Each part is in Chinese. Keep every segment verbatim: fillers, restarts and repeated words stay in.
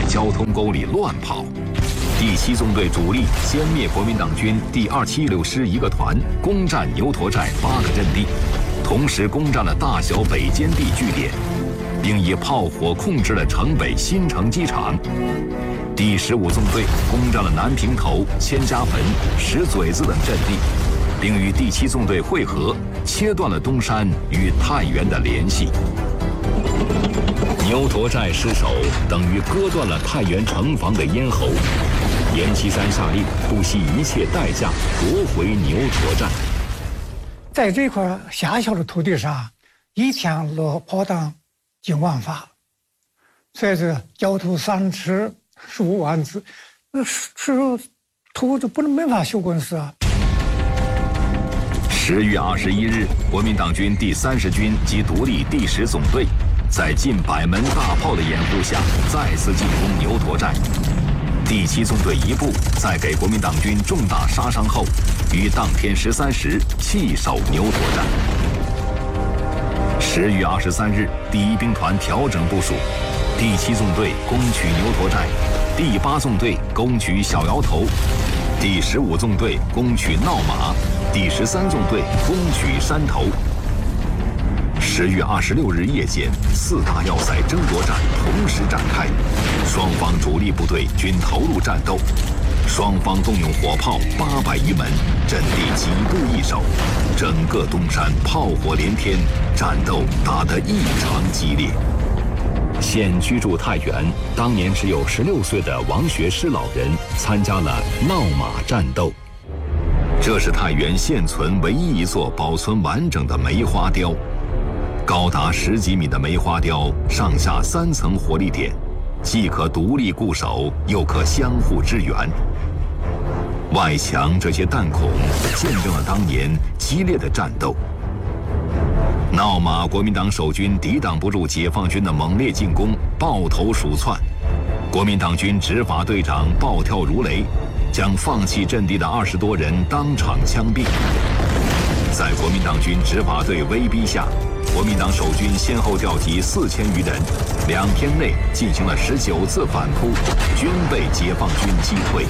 交通沟里乱跑。第七纵队主力歼灭国民党军第二七六师一个团，攻占牛驼寨八个阵地，同时攻占了大小北间地据点，并以炮火控制了城北新城机场。第十五纵队攻占了南平头、千家坟、石嘴子等阵地，并与第七纵队会合，切断了东山与太原的联系。牛驼寨失守，等于割断了太原城防的咽喉。阎锡山下令不惜一切代价夺回牛驼寨。 在这块狭小的土地上，一天落炮弹几万发，所以这焦土三尺十五万字，那是土就不能没法修工事啊。 十月二十一日，国民党军第三十军及独立第十总队，在近百门大炮的掩护下，再次进攻牛驼寨。第七纵队一部在给国民党军重大杀伤后，于当天十三时弃守牛驼寨。十月二十三日，第一兵团调整部署，第七纵队攻取牛驼寨，第八纵队攻取小窑头，第十五纵队攻取闹马，第十三纵队攻取山头。十月二十六日夜间，四大要塞争夺战同时展开，双方主力部队均投入战斗，双方动用火炮八百余门，阵地几步易手，整个东山炮火连天，战斗打得异常激烈。现居住太原，当年只有十六岁的王学师老人参加了闹马战斗。这是太原现存唯一一座保存完整的梅花雕。高达十几米的梅花雕，上下三层火力点，既可独立固守，又可相互支援。外墙这些弹孔，见证了当年激烈的战斗。闹马国民党守军抵挡不住解放军的猛烈进攻，抱头鼠窜。国民党军执法队长暴跳如雷，将放弃阵地的二十多人当场枪毙。在国民党军执法队威逼下，国民党守军先后调集四千余人，两天内进行了十九次反扑，均被解放军击退。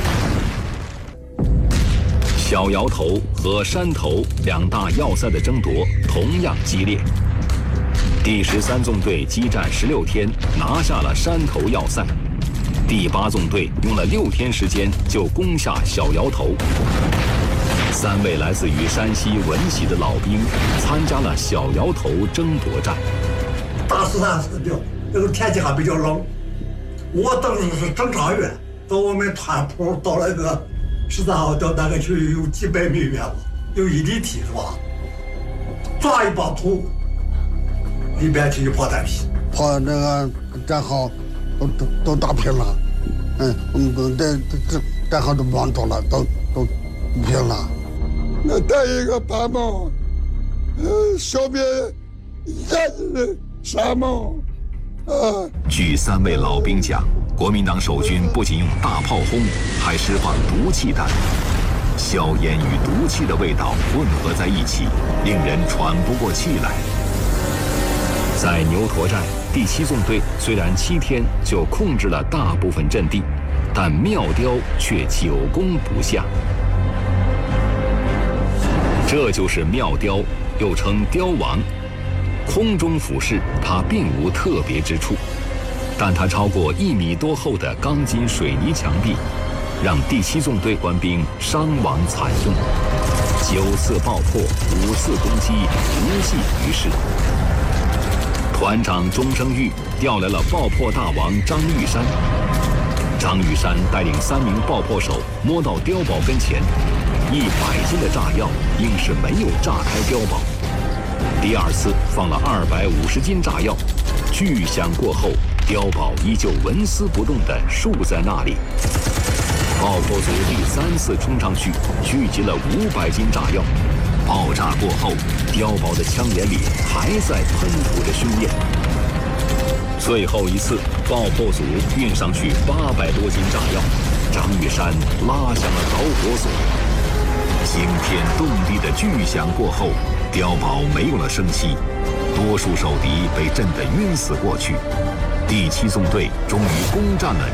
小窑头和山头两大要塞的争夺同样激烈。第十三纵队激战十六天，拿下了山头要塞。第八纵队用了六天时间就攻下小窑头。三位来自于山西闻喜的老兵参加了小窑头争夺战。 大石山死掉，那个天气还比较冷。我当时是侦察员，到我们团铺到那个十三号到那个去有几百米远吧，有一里地是吧？抓一把土，里边去就炮弹皮， 炮那个战壕都都都打平了，嗯嗯，这这战壕都不往走了，都都平了。 那带一个白帽，呃，消灭压制山帽，啊。 据三位老兵讲，国民党守军不仅用大炮轰，还释放毒气弹，硝烟与毒气的味道混合在一起，令人喘不过气来。在牛驼寨，第七纵队虽然七天就控制了大部分阵地，但妙雕却久攻不下。这就是妙雕，又称雕王。空中俯视，它并无特别之处，但它超过一米多厚的钢筋水泥墙壁，让第七纵队官兵伤亡惨重。九次爆破，五次攻击，无济于事。团长钟生玉调来了爆破大王张玉山。张玉山带领三名爆破手摸到碉堡跟前，一百斤的炸药硬是没有炸开碉堡。第二次放了二百五十斤炸药，巨响过后，碉堡依旧纹丝不动地竖在那里。爆破组第三次冲上去，聚集了五百斤炸药。爆炸过后，碉堡的枪眼里还在喷吐着熏焰。最后一次，爆破组运上去八百多斤炸药，张玉山拉响了导火索。惊天动地的巨响过后，碉堡没有了生气，多数守敌被震得晕死过去。第七纵队终于攻占了